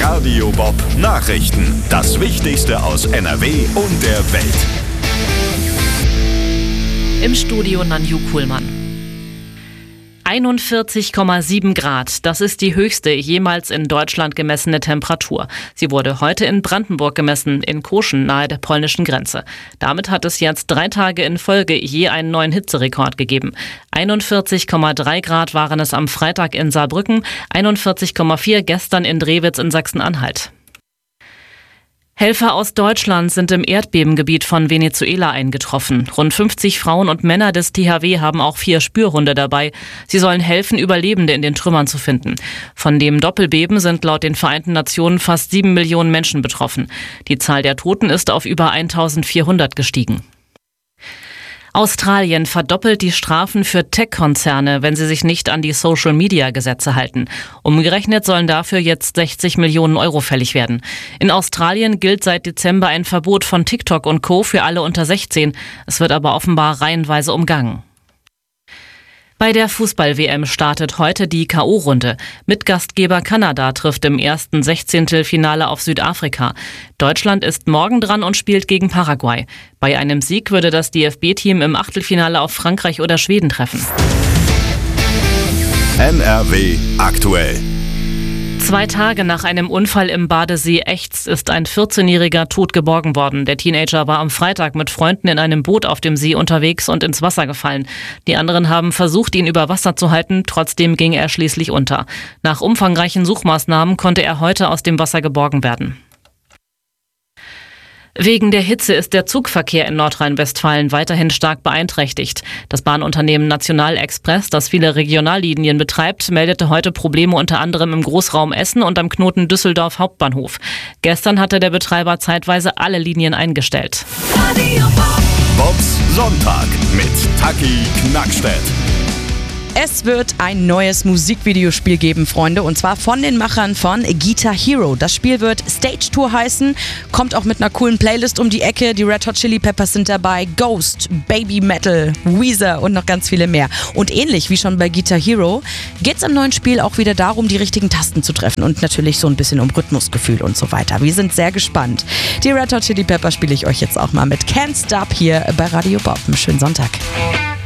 Radio Bob Nachrichten. Das Wichtigste aus NRW und der Welt. Im Studio Nanju Kuhlmann. 41,7 Grad, das ist die höchste jemals in Deutschland gemessene Temperatur. Sie wurde heute in Brandenburg gemessen, in Koschen nahe der polnischen Grenze. Damit hat es jetzt 3 Tage in Folge je einen neuen Hitzerekord gegeben. 41,3 Grad waren es am Freitag in Saarbrücken, 41,4 gestern in Drewitz in Sachsen-Anhalt. Helfer aus Deutschland sind im Erdbebengebiet von Venezuela eingetroffen. Rund 50 Frauen und Männer des THW haben auch 4 Spürhunde dabei. Sie sollen helfen, Überlebende in den Trümmern zu finden. Von dem Doppelbeben sind laut den Vereinten Nationen fast 7 Millionen Menschen betroffen. Die Zahl der Toten ist auf über 1400 gestiegen. Australien verdoppelt die Strafen für Tech-Konzerne, wenn sie sich nicht an die Social-Media-Gesetze halten. Umgerechnet sollen dafür jetzt 60 Millionen Euro fällig werden. In Australien gilt seit Dezember ein Verbot von TikTok und Co. für alle unter 16. Es wird aber offenbar reihenweise umgangen. Bei der Fußball-WM startet heute die K.O.-Runde. Mitgastgeber Kanada trifft im ersten 16-Finale auf Südafrika. Deutschland ist morgen dran und spielt gegen Paraguay. Bei einem Sieg würde das DFB-Team im Achtelfinale auf Frankreich oder Schweden treffen. NRW aktuell. 2 Tage nach einem Unfall im Badesee Echts ist ein 14-Jähriger tot geborgen worden. Der Teenager war am Freitag mit Freunden in einem Boot auf dem See unterwegs und ins Wasser gefallen. Die anderen haben versucht, ihn über Wasser zu halten, trotzdem ging er schließlich unter. Nach umfangreichen Suchmaßnahmen konnte er heute aus dem Wasser geborgen werden. Wegen der Hitze ist der Zugverkehr in Nordrhein-Westfalen weiterhin stark beeinträchtigt. Das Bahnunternehmen National Express, das viele Regionallinien betreibt, meldete heute Probleme unter anderem im Großraum Essen und am Knoten Düsseldorf Hauptbahnhof. Gestern hatte der Betreiber zeitweise alle Linien eingestellt. Bobs Sonntag mit Taki Knackstedt. Es wird ein neues Musikvideospiel geben, Freunde, und zwar von den Machern von Guitar Hero. Das Spiel wird Stage Tour heißen, kommt auch mit einer coolen Playlist um die Ecke. Die Red Hot Chili Peppers sind dabei, Ghost, Baby Metal, Weezer und noch ganz viele mehr. Und ähnlich wie schon bei Guitar Hero geht es im neuen Spiel auch wieder darum, die richtigen Tasten zu treffen und natürlich so ein bisschen um Rhythmusgefühl und so weiter. Wir sind sehr gespannt. Die Red Hot Chili Peppers spiele ich euch jetzt auch mal mit Can't Stop hier bei Radio Bob. Einen schönen Sonntag.